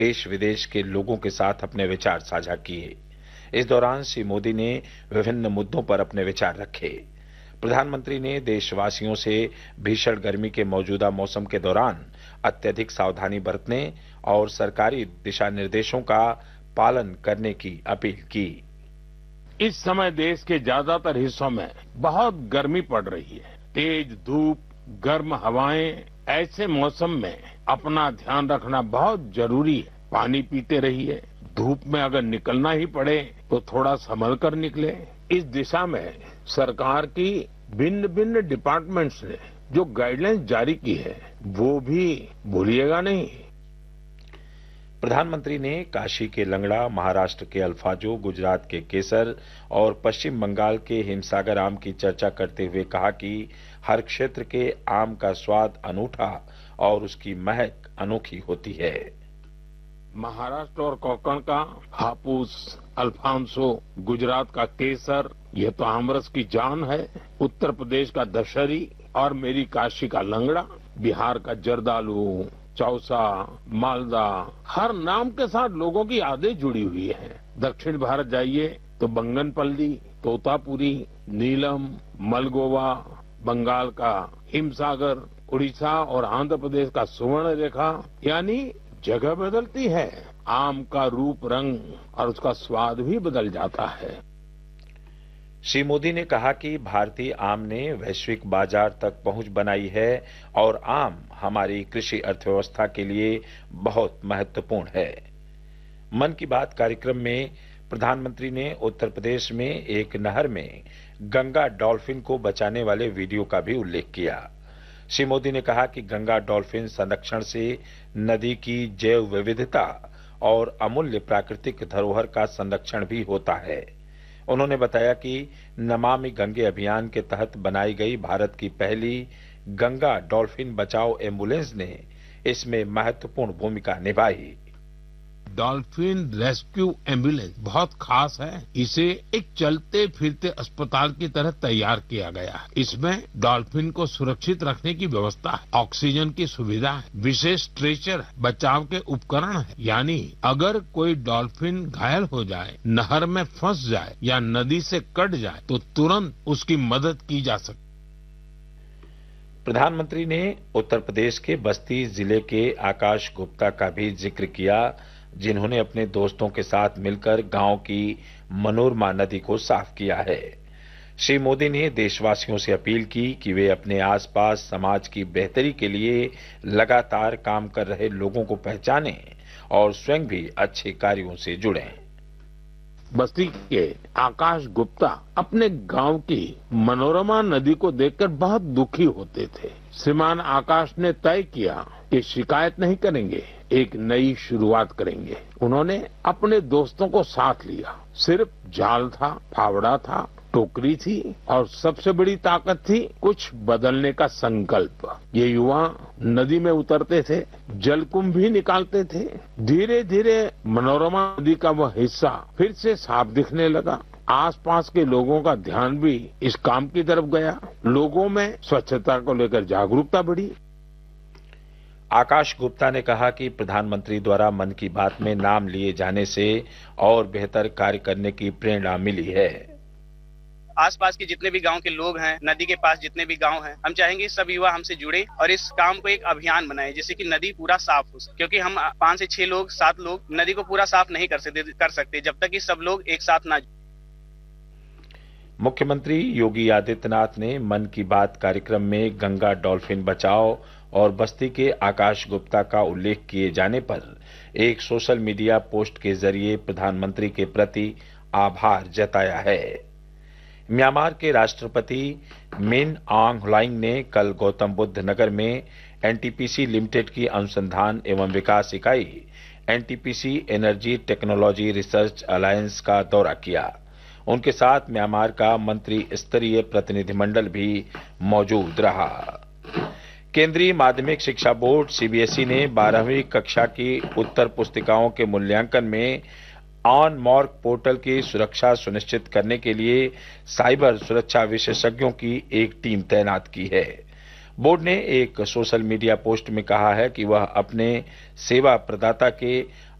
देश विदेश के लोगों के साथ अपने विचार साझा किए। इस दौरान श्री मोदी ने विभिन्न मुद्दों पर अपने विचार रखे। प्रधानमंत्री ने देशवासियों से भीषण गर्मी के मौजूदा मौसम के दौरान अत्यधिक सावधानी बरतने और सरकारी दिशा निर्देशों का पालन करने की अपील की। इस समय देश के ज्यादातर हिस्सों में बहुत गर्मी पड़ रही है। तेज धूप, गर्म हवाएं, ऐसे मौसम में अपना ध्यान रखना बहुत जरूरी है। पानी पीते रहिए। धूप में अगर निकलना ही पड़े तो थोड़ा संभल कर निकले। इस दिशा में सरकार की भिन्न भिन्न डिपार्टमेंट्स ने जो गाइडलाइंस जारी की है वो भी भूलिएगा नहीं। प्रधानमंत्री ने काशी के लंगड़ा, महाराष्ट्र के अल्फाजो, गुजरात के केसर और पश्चिम बंगाल के हिमसागर आम की चर्चा करते हुए कहा कि हर क्षेत्र के आम का स्वाद अनूठा और उसकी महक अनोखी होती है। महाराष्ट्र और कोंकण का हापुस, अल्फांसो, गुजरात का केसर, ये तो आमरस की जान है। उत्तर प्रदेश का दशहरी और मेरी काशी का लंगड़ा, बिहार का जर्दालू, चौसा, मालदा, हर नाम के साथ लोगों की यादें जुड़ी हुई हैं। दक्षिण भारत जाइए तो बंगनपल्ली, तोतापुरी, नीलम, मलगोवा, बंगाल का हिमसागर, उड़ीसा और आंध्र प्रदेश का सुवर्ण रेखा, यानी जगह बदलती है, आम का रूप, रंग और उसका स्वाद भी बदल जाता है। श्री मोदी ने कहा कि भारतीय आम ने वैश्विक बाजार तक पहुंच बनाई है और आम हमारी कृषि अर्थव्यवस्था के लिए बहुत महत्वपूर्ण है। मन की बात कार्यक्रम में प्रधानमंत्री ने उत्तर प्रदेश में एक नहर में गंगा डॉल्फिन को बचाने वाले वीडियो का भी उल्लेख किया। श्री मोदी ने कहा कि गंगा डॉल्फिन संरक्षण से नदी की जैव विविधता और अमूल्य प्राकृतिक धरोहर का संरक्षण भी होता है। उन्होंने बताया कि नमामि गंगे अभियान के तहत बनाई गई भारत की पहली गंगा डॉल्फिन बचाओ एम्बुलेंस ने इसमें महत्वपूर्ण भूमिका निभाई। डॉल्फिन रेस्क्यू एम्बुलेंस बहुत खास है। इसे एक चलते फिरते अस्पताल की तरह तैयार किया गया है। इसमें डॉल्फिन को सुरक्षित रखने की व्यवस्था है, ऑक्सीजन की सुविधा है, विशेष स्ट्रेचर है, बचाव के उपकरण है। यानी अगर कोई डॉल्फिन घायल हो जाए, नहर में फंस जाए या नदी से कट जाए तो तुरंत उसकी मदद की जा सकती। प्रधानमंत्री ने उत्तर प्रदेश के बस्ती जिले के आकाश गुप्ता का भी जिक्र किया, जिन्होंने अपने दोस्तों के साथ मिलकर गांव की मनोरमा नदी को साफ किया है। श्री मोदी ने देशवासियों से अपील की कि वे अपने आसपास समाज की बेहतरी के लिए लगातार काम कर रहे लोगों को पहचानें और स्वयं भी अच्छे कार्यों से जुड़ें। बस्ती के आकाश गुप्ता अपने गांव की मनोरमा नदी को देखकर बहुत दुखी होते थे। श्रीमान आकाश ने तय किया कि शिकायत नहीं करेंगे, एक नई शुरुआत करेंगे। उन्होंने अपने दोस्तों को साथ लिया। सिर्फ जाल था, फावड़ा था, टोकरी थी और सबसे बड़ी ताकत थी कुछ बदलने का संकल्प। ये युवा नदी में उतरते थे, जलकुंभ भी निकालते थे। धीरे धीरे मनोरमा नदी का वह हिस्सा फिर से साफ दिखने लगा। आसपास के लोगों का ध्यान भी इस काम की तरफ गया। लोगों में स्वच्छता को लेकर जागरूकता बढ़ी। आकाश गुप्ता ने कहा कि प्रधानमंत्री द्वारा मन की बात में नाम लिए जाने से और बेहतर कार्य करने की प्रेरणा मिली है। आसपास के जितने भी गांव के लोग हैं, नदी के पास जितने भी गांव हैं, हम चाहेंगे सब युवा हमसे जुड़े और इस काम को एक अभियान बनाए जिससे कि नदी पूरा साफ हो सके। क्योंकि हम 5 से 6 लोग, 7 लोग नदी को पूरा साफ नहीं कर सकते जब तक कि सब लोग एक साथ ना। मुख्यमंत्री योगी आदित्यनाथ ने मन की बात कार्यक्रम में गंगा डॉल्फिन बचाओ और बस्ती के आकाश गुप्ता का उल्लेख किए जाने पर एक सोशल मीडिया पोस्ट के जरिए प्रधानमंत्री के प्रति आभार जताया है। म्यांमार के राष्ट्रपति मिन आंग ह्लाइंग ने कल गौतम बुद्ध नगर में एनटीपीसी लिमिटेड की अनुसंधान एवं विकास इकाई NTPC energy technology research alliance का दौरा किया। उनके साथ म्यांमार का मंत्री स्तरीय प्रतिनिधिमंडल भी मौजूद रहा। केंद्रीय माध्यमिक शिक्षा बोर्ड सीबीएसई ने 12वीं कक्षा की उत्तर पुस्तिकाओं के मूल्यांकन में ऑन मार्क पोर्टल की सुरक्षा सुनिश्चित करने के लिए साइबर सुरक्षा विशेषज्ञों की एक टीम तैनात की है। बोर्ड ने एक सोशल मीडिया पोस्ट में कहा है कि वह अपने सेवा प्रदाता के